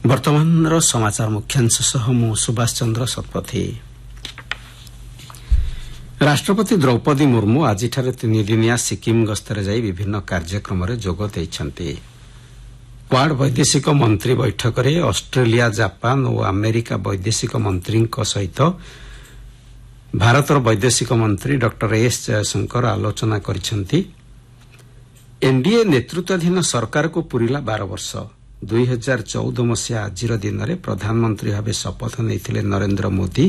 वर्तमान समाचार मुख्यांश सह मु सुभाष चंद्र शतपथी। राष्ट्रपति द्रौपदी मुर्मू आज 3 दिनिया सिक्किम गस्तरे जाई विभिन्न कार्यक्रम जोग देइछन्ति। क्वाड वैदेशिक मंत्री बैठक में ऑस्ट्रेलिया, जापान और अमेरिका वैदेशिक मंत्री सहित भारतर वैदेशिक मंत्री डॉक्टर एस जयशंकर आलोचना करिसेंति। एनडीए नेतृत्वाधीन सरकार को पूरिला 12 वर्ष। 2014 मसीहा आज दिन में प्रधानमंत्री भाव शपथ नहीं नरेंद्र मोदी।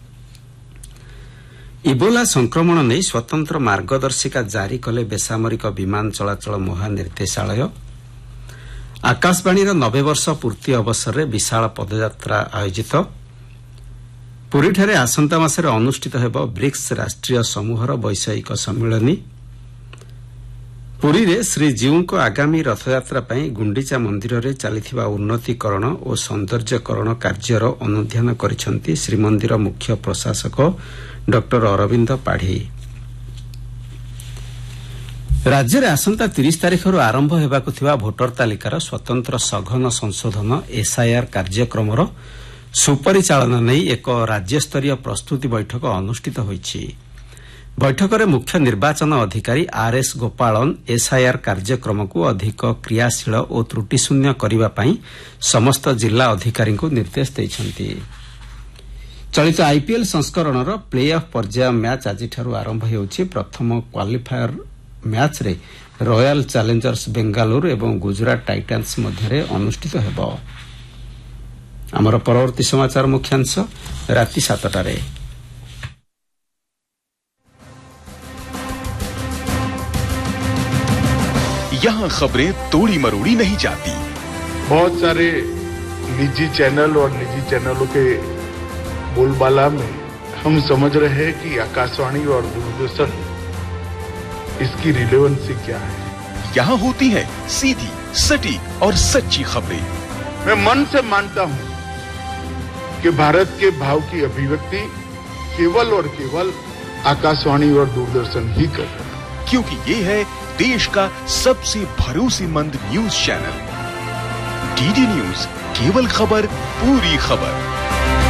इबोला संक्रमण नहीं स्वतंत्र मार्गदर्शिका जारी कले बेसामरिक विमान चलाचल महानिर्देशालय। आकाशवाणी 90 वर्ष पूर्ति अवसर में विशाल पदयात्रा आयोजित। पुरीठारे आसंता मासरे अनुष्ठित हेब ब्रिक्स राष्ट्रीय समूहर वैषयिक सम्मेलनी। पुरी रे श्रीजीऊ को आगामी रथयात्रा पई गुंडीचा मंदिर रे चलिथिबा उन्नतीकरण और सौंदर्यकरण कार्यर अनुध्यान करिसेंति श्रीमंदिर मुख्य प्रशासक डॉक्टर अरविंद पाढ़ी। राज्य में आसंता 30 तारिख आरंभ हेबाकु थिबा भोटर तालिकार स्वतंत्र सघन संशोधन एसआईआर कार्यक्रम सुपरिचालन नहीं एक राज्यस्तरीय प्रस्तुति बैठक अनुष्ठित होईछि। बैठक में मुख्य निर्वाचन अधिकारी आरएस गोपालन एसआईआर कार्यक्रम को अधिक क्रियाशील और त्रुटिशून्य करने पाई समस्त जिला अधिकारी को निर्देश देइछन्ति। चलित आईपीएल संस्करण प्ले ऑफ पर्याय मैच आज आरंभ होउछि। प्रथम क्वालिफायर मैच रे रॉयल चैलेंजर्स बेंगालुरु एवं गुजरात टाइटन्स मध्य अनुष्ठित हेबो। आमर परवर्ती समाचार मुख्यांश राति 7टारे। यहाँ खबरें तोड़ी मरोड़ी नहीं जाती। बहुत सारे निजी चैनल और निजी चैनलों के बोलबाला में हम समझ रहे हैं कि आकाशवाणी और दूरदर्शन इसकी रिलेवेंसी क्या है। यहाँ होती है सीधी, सटीक और सच्ची खबरें। मैं मन से मानता हूँ कि भारत के भाव की अभिव्यक्ति केवल और केवल आकाशवाणी और दूरदर्शन ही कर रहा है, क्योंकि ये है देश का सबसे भरोसेमंद न्यूज चैनल। डीडी न्यूज, केवल खबर, पूरी खबर।